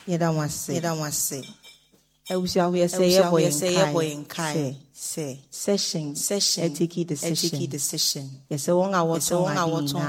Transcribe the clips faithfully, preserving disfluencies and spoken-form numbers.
Yeda wase. Yeda wase. Ebusia we say ye boy in kai. Say session session etiki decision. Etiki decision. Yes, so wonga what So wonga what on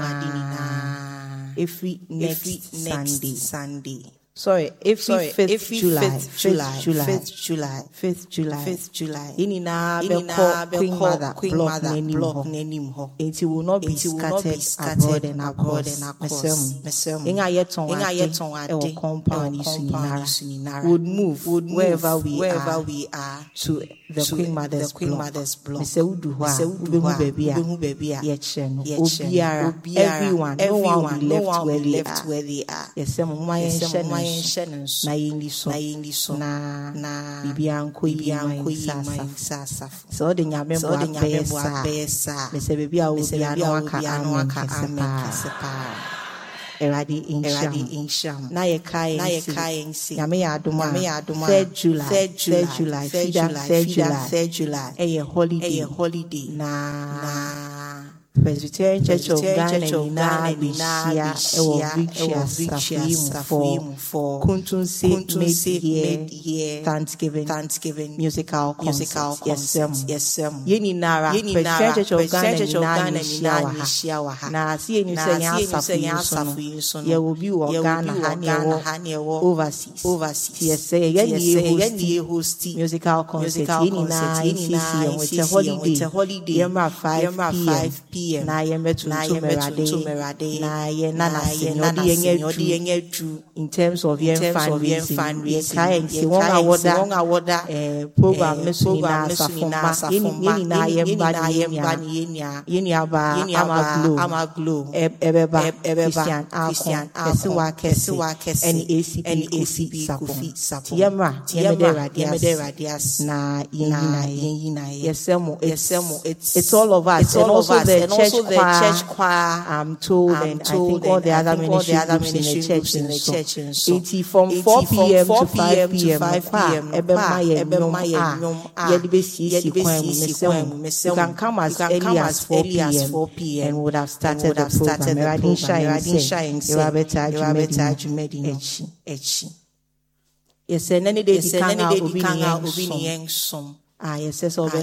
adina. Every next Sunday. Sunday. Sorry, every Sorry, fifth every July, fifth July, July, fifth July, fifth July, fifth July. Ini na be Ini na call be Queen call Mother Queen block Mother nenim block ho. nenim ho. It will not be It will not be scattered abroad and abroad across. and across. Mesem. Inga yeton Inga ade, yeton ade, ewo compound ewo isu compound ninara. isu ninara. Would move, Would move wherever we wherever are we are to the to Queen Mother's the Queen block. Mother's block. Mese udu hwa, Mese udu ube hwa, hu baby a, ube hu baby a. ye cheno, Yecheno. obiara, Obiara, everyone, no one will be no left one where will be they left are. where they are. Yes, some mama yen Yes, some mama yen shenen shenen na yindi so, na yindi so. na Na bibi anko bibi yi anko yi sasa. man sasa. So the nyame So bo the nyame bo abesa. abesa. Mese baby a Mese obiara baby a no aka obiara no amen aka amen kese pa. pa. Eradi insham. Eradi insham. Na ye kai Na ye nsi. kai nsi. Nyame ya adoma. Nyame ya adoma. Third July. Third July. Third July. Third Fida July. Third Fida July. Third July. Eye holiday. Eye holiday. Na. Na. Presbyterian Church of Ghana Ghana ni na bishia ewo Richia Safuimu for Kuntunsi mid-year Thanksgiving Thanksgiving musical musical concerts. Yes, um. Yeni nara Presbyterian Church of Ghana ni na nishiawaha. Na si yeni se yan Safuimu. Ye will be wo Ghana hani ewo overseas. Overseas. Yes, yeni ye host musical concerts. Yeni na it's a holiday. It's a holiday. Yemra five p.m. Na yemetu merade na ye nana sinyodi yenye true in terms of yen fundraising ye kai nsi wonga woda eh program mesu na safoma yeni na yemba ni yeni aba ama glow ebeba Christian Christian kesiwa kesi any A C P sapo yemra yemede radias na yeni na yesemo it's it's all of us and also the church the church choir, I'm told, I'm and told, I think all the other ministry groups in the church, and so eighty from four p.m. to five p.m. Ebema yenum ah, yedibesi kwemu. You can come as early as four p.m. and would have started the program. Eradin shine, Erabeta Jumedi Echi. Yes, and any day you can out obini yengsom. Ah, yes, yes, all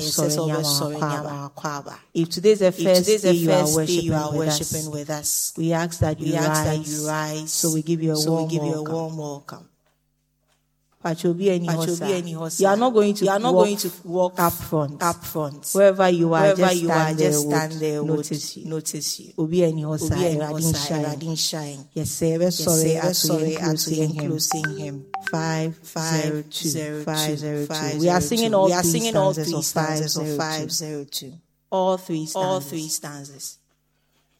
ah, if today's the first day you are worshiping, you are worshiping with us, we ask that you, rise, ask that you rise. So we give you a, so warm, we give you a warm welcome. But you'll be any you are not going to, you are not walk, going to walk up front, up front. Wherever you are, wherever just you stand are, there, just stand there. Notice you, notice you. Obi any hosa, Eradin shine. Yes, sir. Sorry, I'm sorry, I'm closing him. Five, five, zero, five, zero, two. We are singing all, we are singing all three stanzas of five, zero, two. All three, all three stanzas.